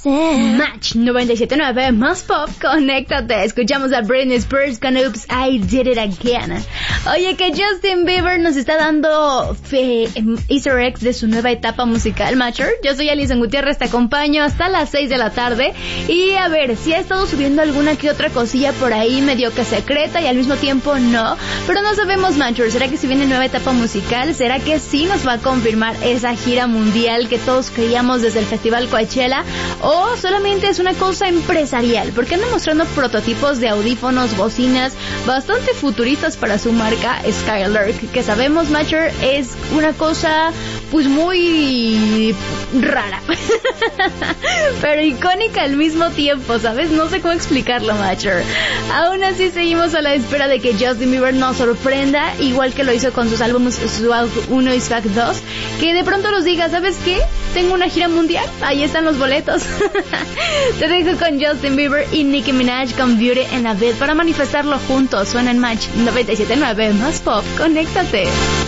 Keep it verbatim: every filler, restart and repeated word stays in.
Match noventa y siete punto nueve más pop, conéctate. Escuchamos a Britney Spears con Oops, I Did It Again. Oye, que Justin Bieber nos está dando fe, Easter eggs de su nueva etapa musical, Matcher. Yo soy Alison Gutiérrez, te acompaño hasta las seis de la tarde. Y a ver, si ha estado subiendo alguna que otra cosilla por ahí medio que secreta y al mismo tiempo no. Pero no sabemos, Matcher, ¿será que si viene nueva etapa musical? ¿Será que sí nos va a confirmar esa gira mundial que todos creíamos desde el Festival Coachella? ¿O solamente es una cosa empresarial? Porque anda mostrando prototipos de audífonos, bocinas bastante futuristas para su marca Skylark, que sabemos, Matcher, es una cosa pues muy rara pero icónica al mismo tiempo, ¿sabes? No sé cómo explicarlo, Matcher. Aún así seguimos a la espera de que Justin Bieber nos sorprenda, igual que lo hizo con sus álbumes Swag uno y Swag dos, que de pronto nos diga, ¿sabes qué? Tengo una gira mundial, ahí están los boletos. Te dejo con Justin Bieber y Nicki Minaj con Beauty and a Bit para manifestarlo juntos. Suena en Match noventa y siete punto nueve más pop, conéctate.